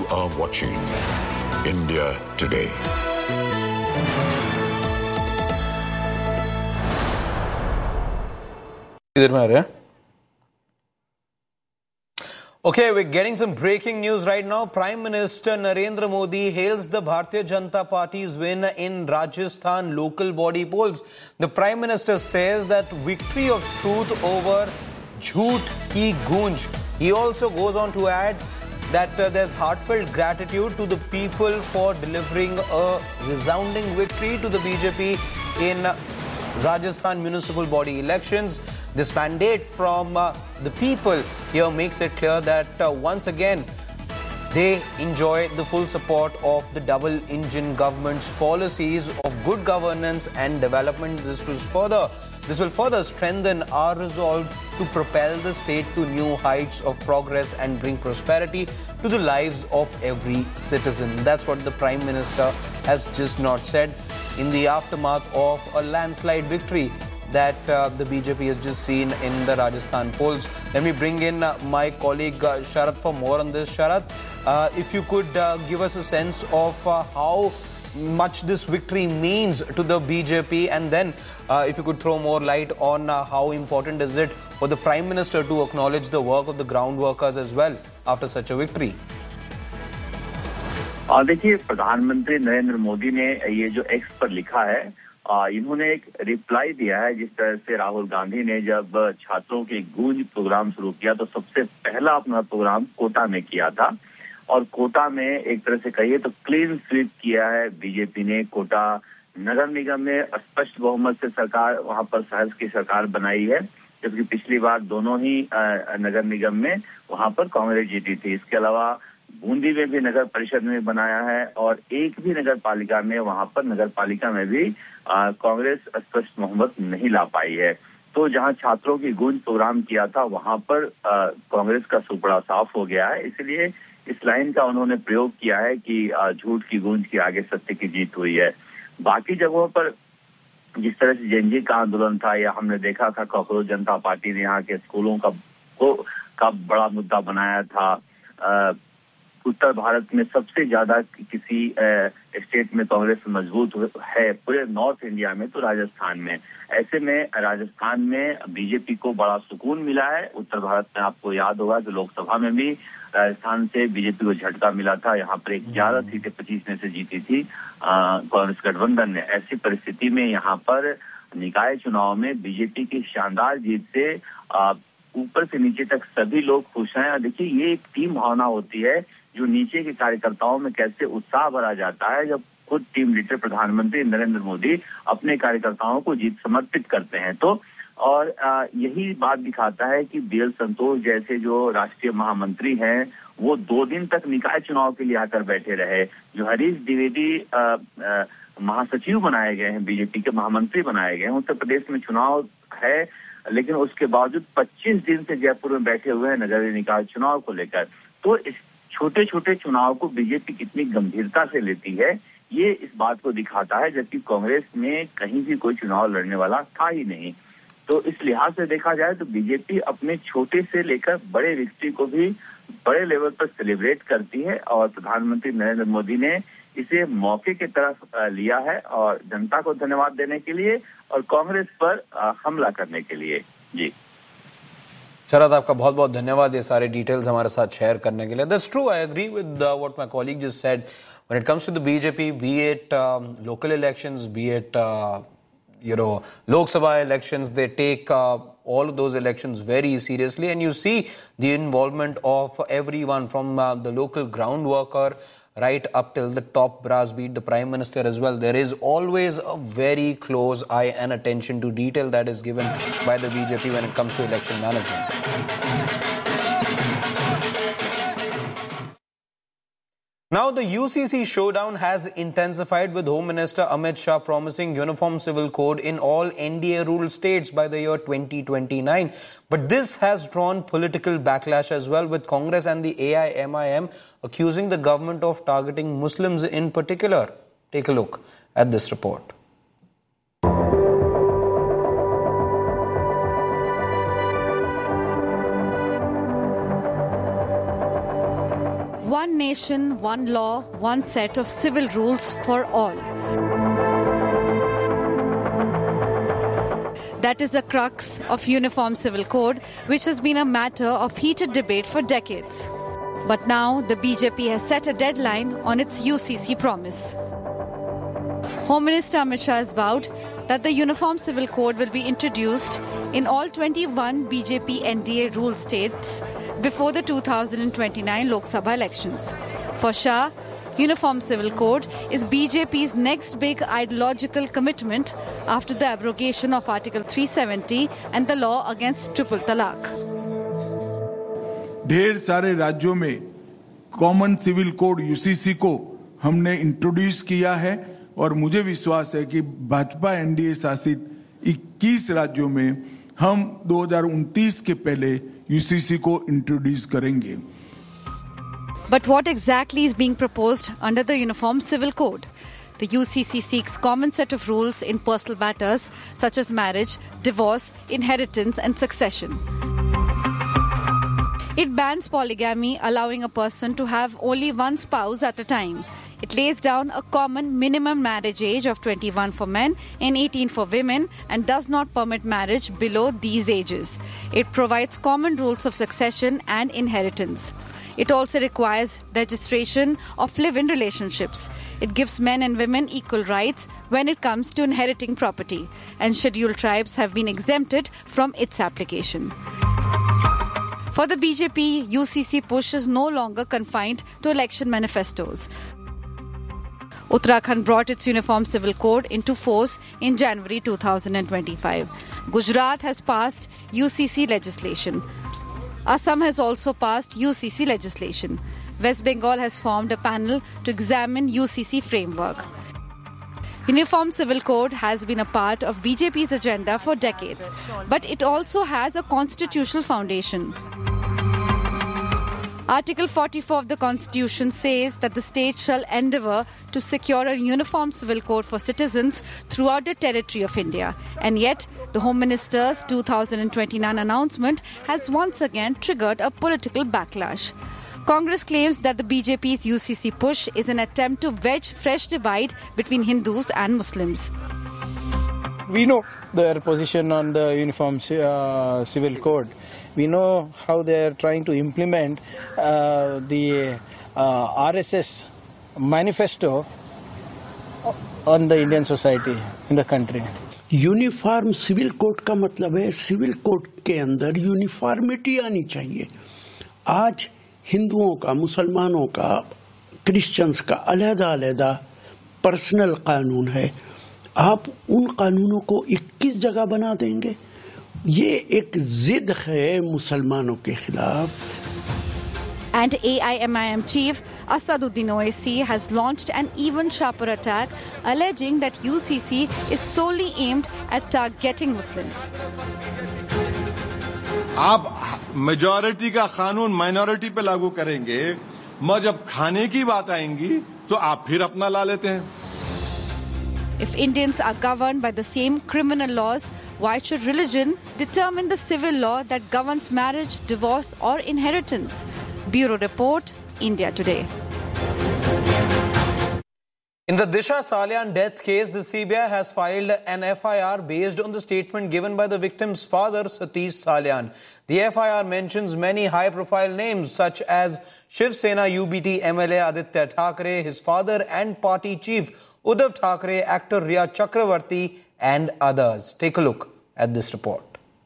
are watching India Today. Okay, we're getting some breaking news right now. Prime Minister Narendra Modi hails the Bharatiya Janata Party's win in Rajasthan local body polls. The Prime Minister says that victory of truth over jhoot ki goonj. He also goes on to add that there's heartfelt gratitude to the people for delivering a resounding victory to the BJP in Rajasthan municipal body elections. This mandate from the people here makes it clear that once again they enjoy the full support of the double-engine government's policies of good governance and development. This will further strengthen our resolve to propel the state to new heights of progress and bring prosperity to the lives of every citizen. That's what the Prime Minister has just not said in the aftermath of a landslide victory that the BJP has just seen in the Rajasthan polls. Let me bring in my colleague Sharath for more on this. Sharath, if you could give us a sense of how much this victory means to the BJP, and then if you could throw more light on how important is it for the Prime Minister to acknowledge the work of the ground workers as well after such a victory. देखिए, प्रधानमंत्री नरेंद्र मोदी ने ये जो x पर लिखा है, इन्होंने एक रिप्लाई दिया है। जिस तरह से राहुल गांधी ने जब छात्रों के गूंज प्रोग्राम शुरू किया तो सबसे पहला अपना प्रोग्राम कोटा में किया था, और कोटा में एक तरह से कहिए तो क्लीन स्वीप किया है बीजेपी ने। कोटा नगर निगम में स्पष्ट बहुमत से सरकार, वहां पर सहज की सरकार बनाई है, जबकि पिछली बार दोनों ही नगर निगम में वहां पर कांग्रेस जीती थी। इसके अलावा बूंदी में भी नगर परिषद में बनाया है, और एक भी नगर पालिका में, वहां पर नगर पालिका में भी कांग्रेस स्पष्ट बहुमत नहीं ला पाई है। तो जहां छात्रों की गूंज प्रोग्राम किया था वहां पर कांग्रेस का सुपड़ा साफ हो गया है। इसलिए इस लाइन का उन्होंने प्रयोग किया है कि झूठ की गूंज के आगे सत्य की जीत हुई है। बाकी जगहों पर जिस तरह से जेएनजी का आंदोलन था, या हमने देखा था कॉकरोच जनता पार्टी ने यहाँ के स्कूलों का बड़ा मुद्दा बनाया था। उत्तर भारत में सबसे ज्यादा किसी स्टेट में कांग्रेस मजबूत है पूरे नॉर्थ इंडिया में तो राजस्थान में। ऐसे में राजस्थान में बीजेपी को बड़ा सुकून मिला है। उत्तर भारत में आपको याद होगा कि लोकसभा में भी राजस्थान से बीजेपी को झटका मिला था। यहाँ पर 11 सीटें 25 में से जीती थी कांग्रेस गठबंधन ने। ऐसी परिस्थिति में यहाँ पर निकाय चुनाव में बीजेपी की शानदार जीत से ऊपर से नीचे तक सभी लोग खुश हैं। देखिए, ये एक टीम भावना होती है जो नीचे के कार्यकर्ताओं में कैसे उत्साह भरा जाता है जब खुद टीम लीडर प्रधानमंत्री नरेंद्र मोदी अपने कार्यकर्ताओं को जीत समर्पित करते हैं। तो और यही बात दिखाता है कि बीएल संतोष जैसे जो राष्ट्रीय महामंत्री हैं वो 2 दिन तक निकाय चुनाव के लिए आकर बैठे रहे। जो हरीश द्विवेदी महासचिव बनाए गए हैं, बीजेपी के महामंत्री बनाए गए हैं, उत्तर प्रदेश में चुनाव है, लेकिन उसके बावजूद 25 दिन से जयपुर में बैठे हुए हैं नगरीय निकाय चुनाव को लेकर। तो इस छोटे छोटे चुनाव को बीजेपी कितनी गंभीरता से लेती है, ये इस बात को दिखाता है, जबकि कांग्रेस में कहीं भी कोई चुनाव लड़ने वाला था ही नहीं। तो इस लिहाज से देखा जाए तो बीजेपी अपने छोटे से लेकर बड़े विक्ट्री को भी बड़े लेवल पर सेलिब्रेट करती है, और प्रधानमंत्री नरेंद्र मोदी ने इसे मौके की तरफ लिया है, और जनता को धन्यवाद देने के लिए और कांग्रेस पर हमला करने के लिए। जी शरद, आपका बहुत बहुत धन्यवाद ये सारे डिटेल्स हमारे साथ शेयर करने के लिए। That's true, I agree with what my colleague just said. When it comes to the BJP, B it local elections, B it Lok Sabha elections, they take all of those elections very seriously, and you see the involvement of everyone from the local ground worker right up till the top brass beat, the Prime Minister as well. There is always a very close eye and attention to detail that is given by the BJP when it comes to election management. Now, the UCC showdown has intensified with Home Minister Amit Shah promising uniform civil code in all NDA-ruled states by the year 2029. But this has drawn political backlash as well, with Congress and the AIMIM accusing the government of targeting Muslims in particular. Take a look at this report. One nation, one law, one set of civil rules for all. That is the crux of Uniform Civil Code, which has been a matter of heated debate for decades. But now the BJP has set a deadline on its UCC promise. Home Minister Amit Shah has vowed that the Uniform Civil Code will be introduced in all 21 BJP NDA rule states before the 2029 Lok Sabha elections. For Shah, Uniform Civil Code is BJP's next big ideological commitment after the abrogation of Article 370 and the law against triple talaq. ढेर सारे राज्यों में common civil code UCC को हमने introduce किया है और मुझे विश्वास है कि भाजपा एनडीए शासित 21 राज्यों में हम 2029 के पहले यूसीसी को इंट्रोड्यूस करेंगे. But what exactly is being proposed under the Uniform Civil Code? The UCC seeks common set of rules in personal matters such as marriage, divorce, inheritance and succession. It bans polygamy, allowing a person to have only one spouse at a time. It lays down a common minimum marriage age of 21 for men and 18 for women and does not permit marriage below these ages. It provides common rules of succession and inheritance. It also requires registration of live-in relationships. It gives men and women equal rights when it comes to inheriting property, and scheduled tribes have been exempted from its application. For the BJP, UCC push is no longer confined to election manifestos. Uttarakhand brought its Uniform Civil Code into force in January 2025. Gujarat has passed UCC legislation. Assam has also passed UCC legislation. West Bengal has formed a panel to examine UCC framework. Uniform Civil Code has been a part of BJP's agenda for decades, but it also has a constitutional foundation. Article 44 of the Constitution says that the state shall endeavour to secure a uniform civil code for citizens throughout the territory of India. And yet, the Home Minister's 2029 announcement has once again triggered a political backlash. Congress claims that the BJP's UCC push is an attempt to wedge fresh divide between Hindus and Muslims. We know their position on the Uniform Civil Code. We know how they are trying to implement the RSS manifesto on the Indian society in the country. Uniform civil code का मतलब है civil code के अंदर uniformity आनी चाहिए. आज हिंदुओं का, मुसलमानों का, क्रिश्चियंस का अलग-अलग पर्सनल कानून है. आप उन कानूनों को 21 जगह बना देंगे. ये एक जिद है मुसलमानों के खिलाफ. And AIMIM chief Asaduddin Owaisi has launched an even sharper attack, alleging that UCC is solely aimed at targeting Muslims. आप मेजॉरिटी का कानून माइनॉरिटी पे लागू करेंगे, मगर जब खाने की बात आएंगी तो आप फिर अपना ला लेते हैं. If Indians are governed by the same criminal laws, why should religion determine the civil law that governs marriage, divorce or inheritance? Bureau Report, India Today. In the Disha Salyan death case, the CBI has filed an FIR based on the statement given by the victim's father, Satish Salyan. The FIR mentions many high-profile names such as Shiv Sena UBT MLA Aditya Thackeray, his father and party chief Uddhav Thackeray, actor Riya Chakravarti and others. Take a look at this report.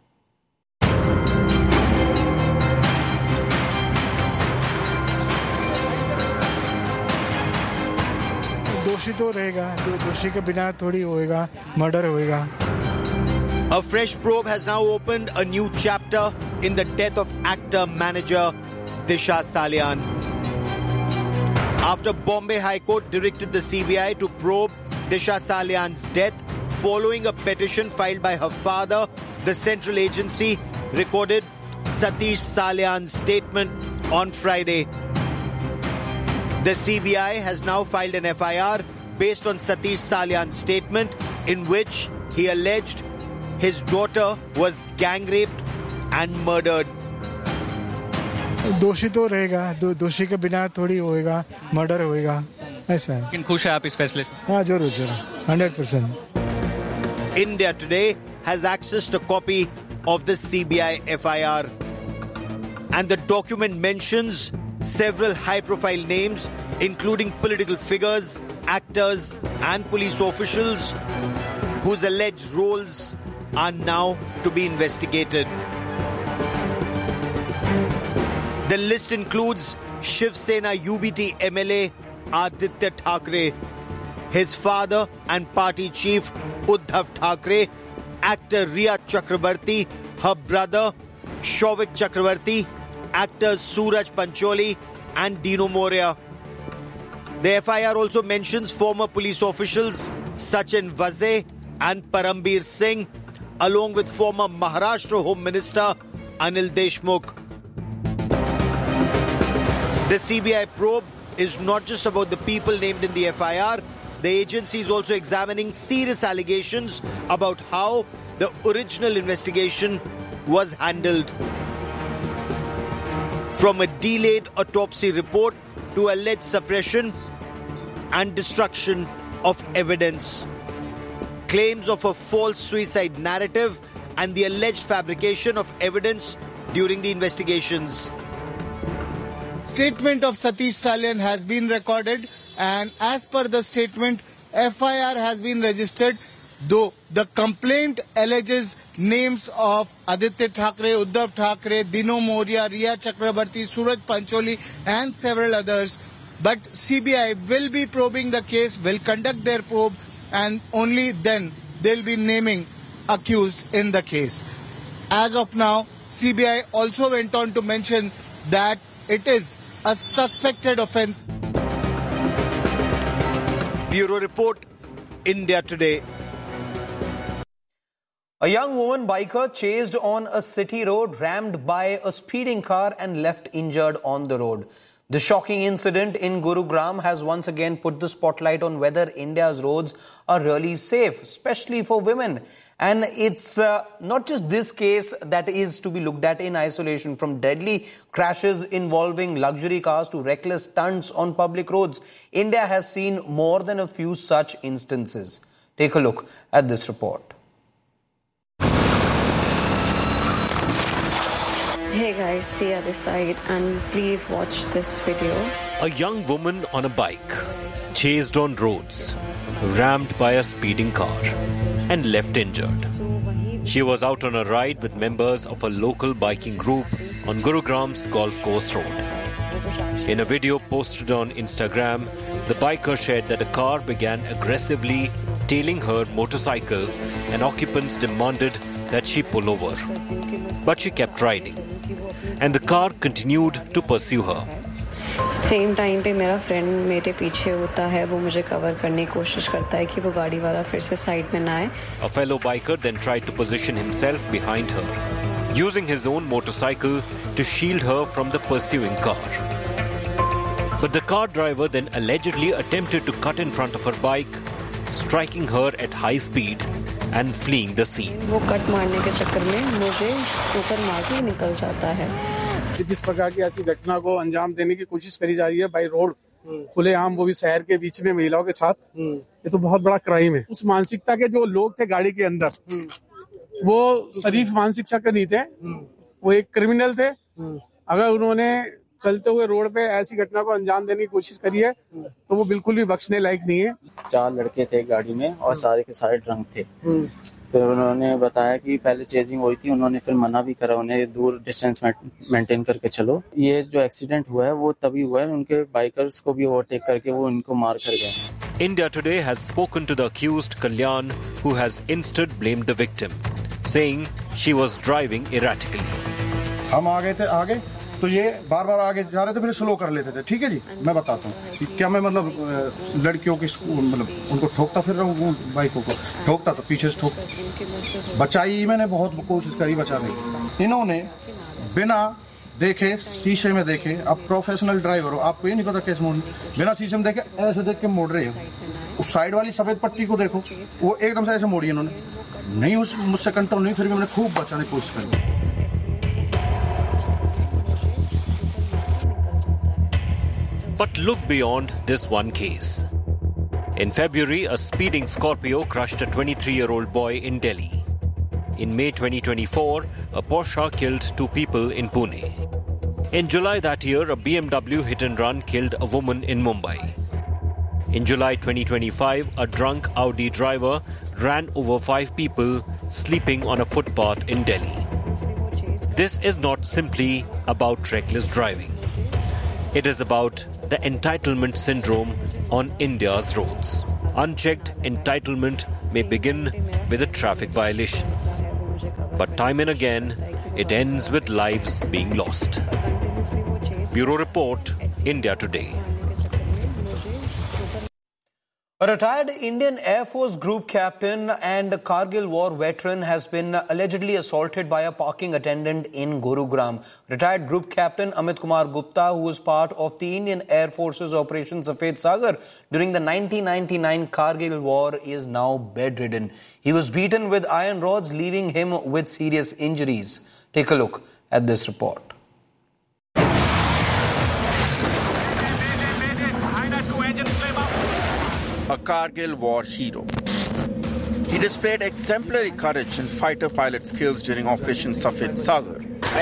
दोषी तो रहेगा, दोषी के बिना थोड़ी होएगा, murder होएगा. A fresh probe has now opened a new chapter in the death of actor-manager Disha Salyan. After Bombay High Court directed the CBI to probe Disha Salyan's death following a petition filed by her father, the central agency recorded Satish Salyan's statement on Friday. The CBI has now filed an FIR based on Satish Salyan's statement in which he alleged his daughter was gang raped and murdered. दोषी तो रहेगा, दोषी के बिना थोड़ी होएगा, murder होएगा, ऐसा है। लेकिन खुश है आप इस फैसले से? हाँ जरूर जरूर, 100%। India Today has accessed a copy of the CBI FIR, and the document mentions several high-profile names, including political figures, actors, and police officials whose alleged roles are now to be investigated. The list includes Shiv Sena UBT MLA Aditya Thackeray, his father and party chief Uddhav Thackeray, actor Riya Chakrabarti, her brother Shouvik Chakrabarti, actors Suraj Pancholi and Dino Moria. The FIR also mentions former police officials Sachin Vaze and Parambir Singh, along with former Maharashtra Home Minister Anil Deshmukh. The CBI probe is not just about the people named in the FIR. The agency is also examining serious allegations about how the original investigation was handled. From a delayed autopsy report to alleged suppression and destruction of evidence, claims of a false suicide narrative and the alleged fabrication of evidence during the investigations. Statement of Satish Salian has been recorded, and as per the statement, FIR has been registered, though the complaint alleges names of Aditya Thackeray, Uddhav Thackeray, Dino Moria, Riya Chakrabarti, Suraj Pancholi and several others. But CBI will be probing the case, will conduct their probe, and only then they'll be naming accused in the case. As of now, CBI also went on to mention that it is a suspected offence. Bureau Report, India Today. A young woman biker chased on a city road, rammed by a speeding car and left injured on the road. The shocking incident in Gurugram has once again put the spotlight on whether India's roads are really safe, especially for women. And it's not just this case that is to be looked at in isolation. From deadly crashes involving luxury cars to reckless stunts on public roads, India has seen more than a few such instances. Take a look at this report. Hey guys, see other side and please watch this video. A young woman on a bike, chased on roads, rammed by a speeding car and left injured. She was out on a ride with members of a local biking group on Gurugram's Golf Course Road. In a video posted on Instagram, the biker shared that a car began aggressively tailing her motorcycle and occupants demanded that she pull over. But she kept riding, and the car continued to pursue her. Same time पे मेरा friend मेरे पीछे होता है, वो मुझे cover करने की कोशिश करता है कि वो गाड़ी वाला फिर से साइड में ना आए. A fellow biker then tried to position himself behind her, using his own motorcycle to shield her from the pursuing car. But the car driver then allegedly attempted to cut in front of her bike, striking her at high speed and fleeing the scene. वो cut मारने के चक्कर में मुझे ऊपर मार के निकल जाता है. जिस प्रकार की ऐसी घटना को अंजाम देने की कोशिश करी जा रही है बाई रोड, खुलेआम, वो भी शहर के बीच में महिलाओं के साथ, ये तो बहुत बड़ा क्राइम है. उस मानसिकता के जो लोग थे गाड़ी के अंदर, वो शरीफ मानसिकता के नहीं थे, वो एक क्रिमिनल थे. अगर उन्होंने चलते हुए रोड पे ऐसी घटना को अंजाम देने की कोशिश करी है तो वो बिल्कुल भी बख्शने लायक नहीं है. 4 लड़के थे गाड़ी में और सारे के सारे ड्रंक थे. फिर उन्होंने बताया कि पहले चेजिंग हुई थी, उन्होंने फिर मना भी करा उन्हें दूर डिस्टेंस मेंटेन करके चलो. ये जो एक्सीडेंट हुआ है वो तभी हुआ है, उनके बाइकर्स को भी ओवरटेक करके वो इनको मार कर गए. India Today has spoken to the accused Kalyan, who has instead blamed the victim, saying she was driving erratically. हम आ गए थे आगे, तो ये बार बार आगे जा रहे थे, फिर स्लो कर लेते थे. ठीक है जी, मैं बताता हूँ क्या मैं मतलब लड़कियों की मतलब उनको ठोकता फिर रहा हूँ, बाइकों को ठोकता तो पीछे से ठोक बचाई. मैंने बहुत कोशिश करी बचाने की. इन्होंने बिना देखे, शीशे में देखे, आप प्रोफेशनल ड्राइवर हो, आपको ये नहीं पता कैसे मोड़ना. बिना शीशे में देखे ऐसे देख के मोड़ रहे हो. उस साइड वाली सफेद पट्टी को देखो, वो एकदम से ऐसे मोड़ी इन्होंने. नहीं, मुझसे कंट्रोल नहीं, फिर भी मैंने खूब बचाने की कोशिश करी. But look beyond this one case. In February, a speeding Scorpio crushed a 23-year-old boy in Delhi. In May 2024, a Porsche killed 2 people in Pune. In July that year, a BMW hit-and-run killed a woman in Mumbai. In July 2025, a drunk Audi driver ran over 5 people sleeping on a footpath in Delhi. This is not simply about reckless driving. It is about the entitlement syndrome on India's roads. Unchecked entitlement may begin with a traffic violation. But time and again, it ends with lives being lost. Bureau Report, India Today. A retired Indian Air Force group captain and a Kargil war veteran has been allegedly assaulted by a parking attendant in Gurugram. Retired group captain Amit Kumar Gupta, who was part of the Indian Air Force's Operation Safed Sagar during the 1999 Kargil war, is now bedridden. He was beaten with iron rods, leaving him with serious injuries. Take a look at this report. A Kargil war hero. He displayed exemplary courage and fighter pilot skills during Operation Safed Sagar.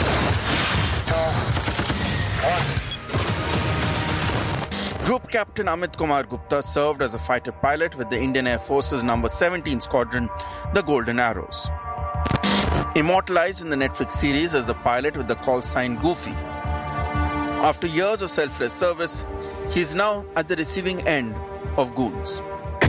Group Captain Amit Kumar Gupta served as a fighter pilot with the Indian Air Force's number 17 squadron, the Golden Arrows. Immortalized in the Netflix series as the pilot with the call sign Goofy. After years of selfless service, he is now at the receiving end of goons.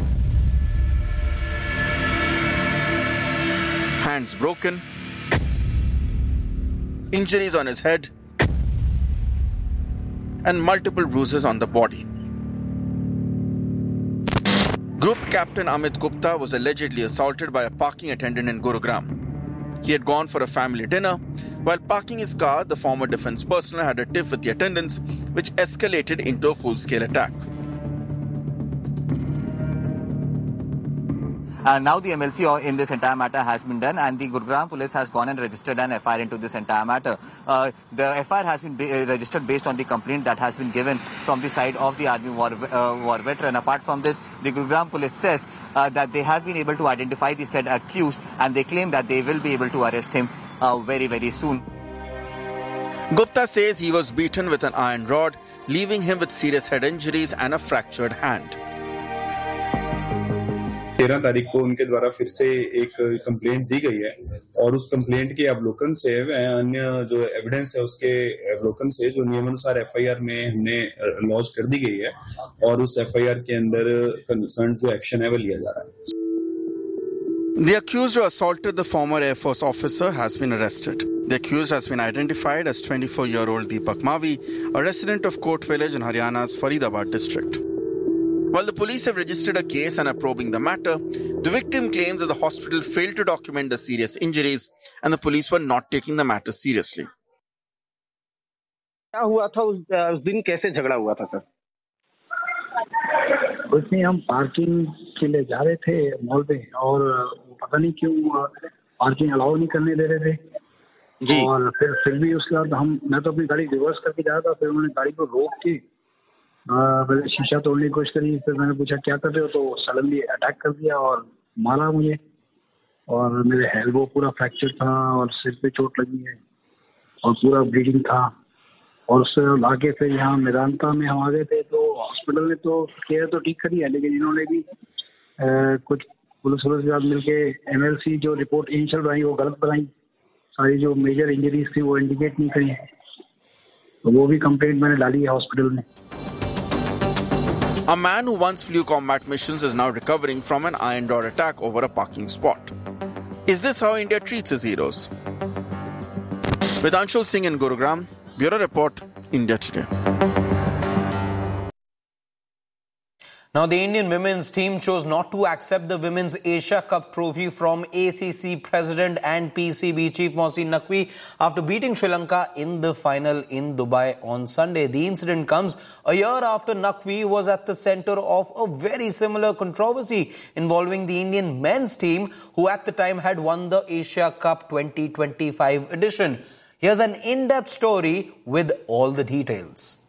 Hands broken, injuries on his head, and multiple bruises on the body. Group Captain Amit Gupta was allegedly assaulted by a parking attendant in Gurugram. He had gone for a family dinner. While parking his car, the former defense personnel had a tiff with the attendants, which escalated into a full-scale attack. Now the MLC in this entire matter has been done, and the Gurugram police has gone and registered an FIR into this entire matter. The FIR has been registered based on the complaint that has been given from the side of the Army war veteran. Apart from this, the Gurugram police says that they have been able to identify the said accused, and they claim that they will be able to arrest him very, very soon. Gupta says he was beaten with an iron rod, leaving him with serious head injuries and a fractured hand. 13 तारीख को उनके द्वारा फिर से एक complaint दी गई है और उस कंप्लेंट के अवलोकन से अन्य जो एविडेंस है उसके अवलोकन से जो नियमानुसार एफआईआर में हमने लॉन्च कर दी गई है और उस एफआईआर के अंदर कंसर्न जो एक्शन है वो लिया जा रहा है. The accused who assaulted the former Air Force officer has been arrested. The accused has been identified as 24-year-old Deepak Mavi, a resident of Court Village in Haryana's Faridabad district. While the police have registered a case and are probing the matter, the victim claims that the hospital failed to document the serious injuries and the police were not taking the matter seriously. क्या हुआ था उस दिन, कैसे झगड़ा हुआ था sir? उसमें हम पार्किंग के लिए जा रहे थे मॉल पे और पता नहीं क्यों पार्किंग अलाउ नहीं करने दे रहे थे जी. और फिर भी उसके बाद मैं तो अपनी गाड़ी रिवर्स करके जा रहा था, फिर उन्होंने गाड़ी को रोक के पहले शीशा तोड़ने की कोशिश करी. फिर मैंने पूछा क्या कर रहे हो, तो सडनली अटैक कर दिया और मारा मुझे और मेरे एल्बो पूरा फ्रैक्चर था और सिर पे चोट लगी है और पूरा ब्लीडिंग था. और उससे आगे फिर यहाँ मेदांता में हम आ गए थे तो हॉस्पिटल ने तो केयर तो ठीक करी है, लेकिन इन्होंने भी कुछ पुलिस के साथ मिलके एमएलसी जो रिपोर्ट इनिशियल बनाई वो गलत बनाई. सारी जो मेजर इंजरीज थी वो इंडिकेट नहीं करी, तो वो भी कंप्लेंट मैंने डाली है हॉस्पिटल में. A man who once flew combat missions is now recovering from an iron rod attack over a parking spot. Is this how India treats its heroes? With Anshul Singh in Gurugram, Bureau Report, India Today. Now, the Indian women's team chose not to accept the Women's Asia Cup trophy from ACC President and PCB Chief Mohsin Naqvi after beating Sri Lanka in the final in Dubai on Sunday. The incident comes a year after Naqvi was at the center of a very similar controversy involving the Indian men's team, who at the time had won the Asia Cup 2025 edition. Here's an in-depth story with all the details.